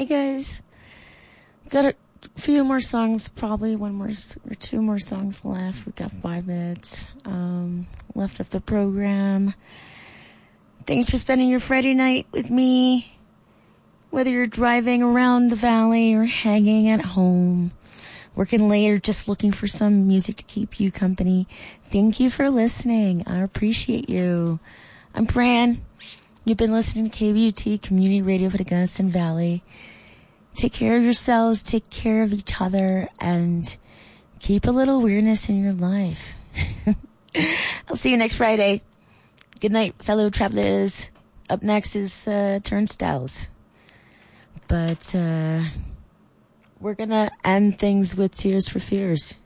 Hey guys, got a few more songs, probably one more or two more songs left. We've got 5 minutes left of the program. Thanks for spending your Friday night with me. Whether you're driving around the valley or hanging at home, working late or just looking for some music to keep you company, thank you for listening. I appreciate you. I'm Fran. You've been listening to KBUT Community Radio for the Gunnison Valley. Take care of yourselves, take care of each other, and keep a little weirdness in your life. I'll see you next Friday. Good night, fellow travelers. Up next is Turnstiles. But we're going to end things with Tears for Fears.